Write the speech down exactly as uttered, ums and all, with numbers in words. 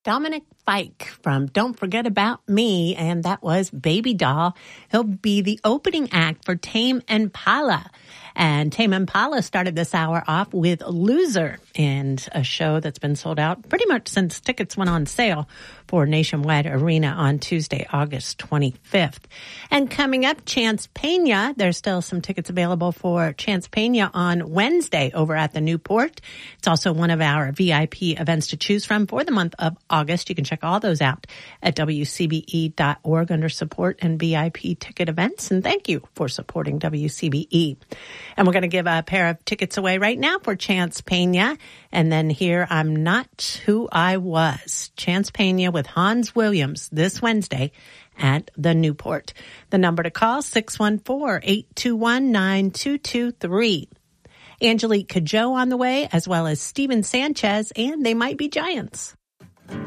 Dominic Fike from Don't Forget About Me, and that was Baby Doll. He'll be the opening act for Tame Impala. And Tame Impala started this hour off with Loser, and a show that's been sold out pretty much since tickets went on sale for Nationwide Arena on Tuesday, August twenty-fifth. And coming up, Chance Pena. There's still some tickets available for Chance Pena on Wednesday over at the Newport. It's also one of our V I P events to choose from for the month of August. You can check all those out at W C B E dot org under support and V I P ticket events. And thank you for supporting W C B E. And we're going to give a pair of tickets away right now for Chance Pena. And then here, I'm Not Who I Was. Chance Pena with Hans Williams this Wednesday at the Newport. The number to call, six one four, eight two one, nine two two three. Angelique Kidjo on the way, as well as Steven Sanchez, and They Might Be Giants.